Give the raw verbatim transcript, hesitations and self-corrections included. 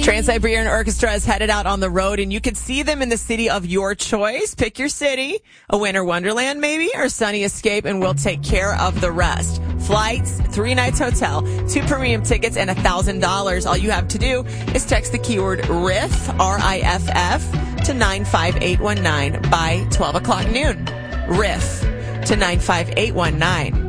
Trans-Siberian Orchestra is headed out on the road, and you can see them in the city of your choice. Pick your city, a winter wonderland maybe, or sunny escape, and we'll take care of the rest. Flights, three nights hotel, two premium tickets, and one thousand dollars. All you have to do is text the keyword RIFF, R I F F, to nine five eight one nine by twelve o'clock noon. RIFF to nine five eight one nine.